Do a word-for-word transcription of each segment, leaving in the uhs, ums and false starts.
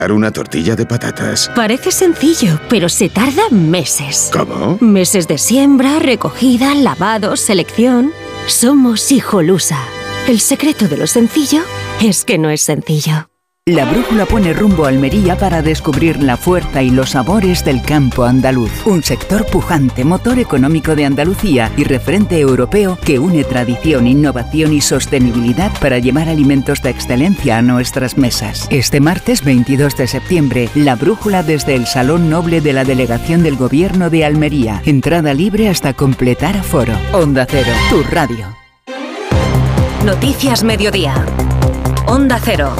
Haré una tortilla de patatas. Parece sencillo, pero se tarda meses. ¿Cómo? Meses de siembra, recogida, lavado, selección. Somos Hijolusa. El secreto de lo sencillo es que no es sencillo. La brújula pone rumbo a Almería para descubrir la fuerza y los sabores del campo andaluz. Un sector pujante, motor económico de Andalucía y referente europeo que une tradición, innovación y sostenibilidad para llevar alimentos de excelencia a nuestras mesas. Este martes veintidós de septiembre, la brújula desde el Salón Noble de la Delegación del Gobierno de Almería. Entrada libre hasta completar aforo. Onda Cero, tu radio. Noticias Mediodía. Onda Cero.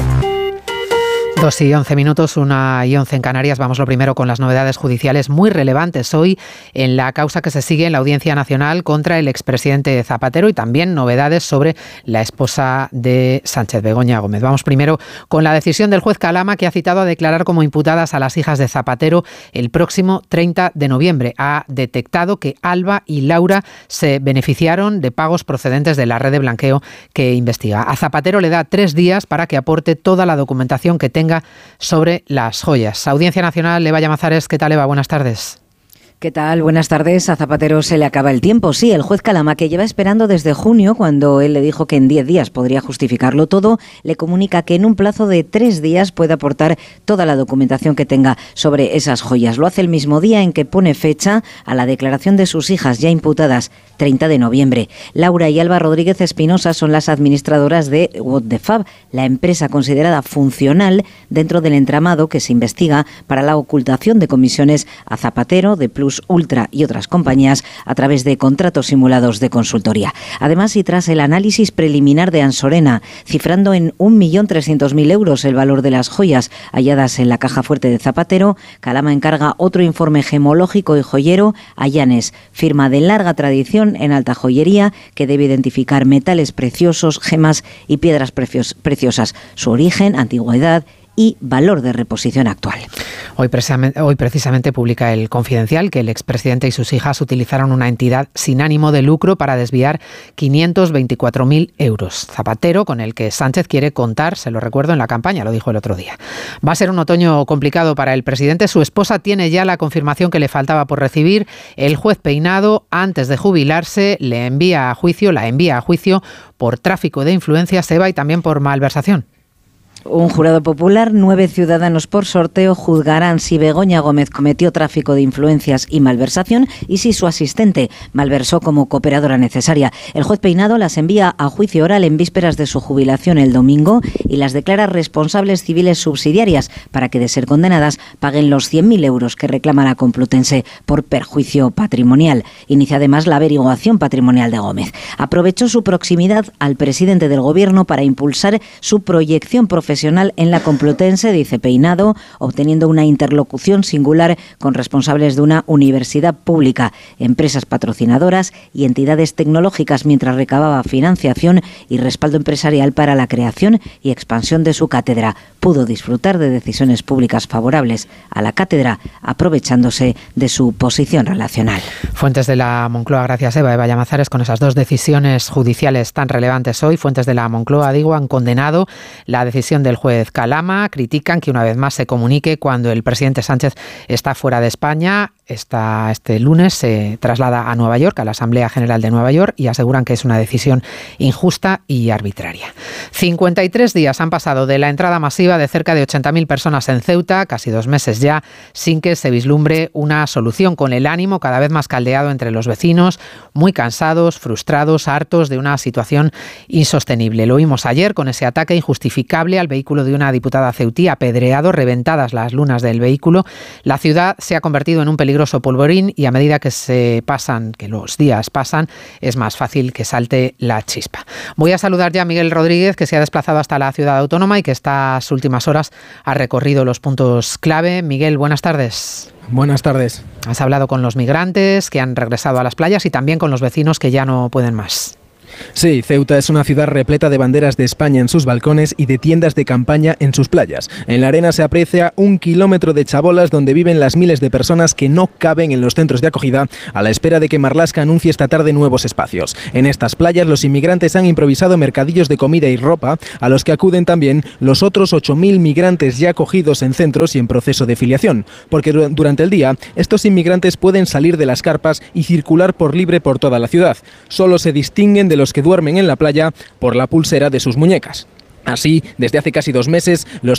Dos y once minutos, una y once en Canarias. Vamos lo primero con las novedades judiciales muy relevantes hoy en la causa que se sigue en la Audiencia Nacional contra el expresidente Zapatero y también novedades sobre la esposa de Sánchez, Begoña Gómez. Vamos primero con la decisión del juez Calama, que ha citado a declarar como imputadas a las hijas de Zapatero el próximo treinta de noviembre. Ha detectado que Alba y Laura se beneficiaron de pagos procedentes de la red de blanqueo que investiga. A Zapatero le da tres días para que aporte toda la documentación que tenga sobre las joyas. Audiencia Nacional, Eva Llamazares, ¿qué tal, Eva? Buenas tardes. ¿Qué tal? Buenas tardes. A Zapatero se le acaba el tiempo. Sí, el juez Calama, que lleva esperando desde junio, cuando él le dijo que en diez días podría justificarlo todo, le comunica que en un plazo de tres días puede aportar toda la documentación que tenga sobre esas joyas. Lo hace el mismo día en que pone fecha a la declaración de sus hijas ya imputadas, treinta de noviembre. Laura y Alba Rodríguez Espinosa son las administradoras de What the Fab, la empresa considerada funcional dentro del entramado que se investiga para la ocultación de comisiones a Zapatero, de Plus Ultra y otras compañías a través de contratos simulados de consultoría. Además, y tras el análisis preliminar de Ansorena, cifrando en un millón trescientos mil euros el valor de las joyas halladas en la caja fuerte de Zapatero, Calama encarga otro informe gemológico y joyero a Llanes, firma de larga tradición en alta joyería que debe identificar metales preciosos, gemas y piedras preciosas, su origen, antigüedad y valor de reposición actual. Hoy precisamente, hoy precisamente publica El Confidencial que el expresidente y sus hijas utilizaron una entidad sin ánimo de lucro para desviar quinientos veinticuatro mil euros. Zapatero, con el que Sánchez quiere contar, se lo recuerdo, en la campaña, lo dijo el otro día. Va a ser un otoño complicado para el presidente. Su esposa tiene ya la confirmación que le faltaba por recibir. El juez Peinado, antes de jubilarse, le envía a juicio, la envía a juicio por tráfico de influencias, Eva, y también por malversación. Un jurado popular, nueve ciudadanos por sorteo, juzgarán si Begoña Gómez cometió tráfico de influencias y malversación y si su asistente malversó como cooperadora necesaria. El juez Peinado las envía a juicio oral en vísperas de su jubilación el domingo y las declara responsables civiles subsidiarias para que, de ser condenadas, paguen los cien mil euros que reclama la Complutense por perjuicio patrimonial. Inicia además la averiguación patrimonial de Gómez. Aprovechó su proximidad al presidente del Gobierno para impulsar su proyección profesional en la Complutense, dice Peinado, obteniendo una interlocución singular con responsables de una universidad pública, empresas patrocinadoras y entidades tecnológicas, mientras recababa financiación y respaldo empresarial para la creación y expansión de su cátedra. Pudo disfrutar de decisiones públicas favorables a la cátedra, aprovechándose de su posición relacional. Fuentes de la Moncloa, gracias Eva. Eva Llamazares, con esas dos decisiones judiciales tan relevantes hoy. Fuentes de la Moncloa, digo, han condenado la decisión del juez Calama, critican que una vez más se comunique cuando el presidente Sánchez está fuera de España. Esta, este lunes se traslada a Nueva York, a la Asamblea General de Nueva York, y aseguran que es una decisión injusta y arbitraria. cincuenta y tres días han pasado de la entrada masiva de cerca de ochenta mil personas en Ceuta, casi dos meses ya, sin que se vislumbre una solución, con el ánimo cada vez más caldeado entre los vecinos, muy cansados, frustrados, hartos de una situación insostenible. Lo vimos ayer con ese ataque injustificable al vehículo de una diputada ceutí, apedreado, reventadas las lunas del vehículo. La ciudad se ha convertido en un peligroso polvorín y a medida que se pasan, que los días pasan, es más fácil que salte la chispa. Voy a saludar ya a Miguel Rodríguez, que se ha desplazado hasta la ciudad autónoma y que estas últimas horas ha recorrido los puntos clave. Miguel, buenas tardes. Buenas tardes. Has hablado con los migrantes que han regresado a las playas y también con los vecinos que ya no pueden más. Sí, Ceuta es una ciudad repleta de banderas de España en sus balcones y de tiendas de campaña en sus playas. En la arena se aprecia un kilómetro de chabolas donde viven las miles de personas que no caben en los centros de acogida a la espera de que Marlaska anuncie esta tarde nuevos espacios. En estas playas los inmigrantes han improvisado mercadillos de comida y ropa a los que acuden también los otros ocho mil migrantes ya acogidos en centros y en proceso de filiación, porque durante el día estos inmigrantes pueden salir de las carpas y circular por libre por toda la ciudad. Solo se distinguen de los que duermen en la playa por la pulsera de sus muñecas. Así, desde hace casi dos meses, los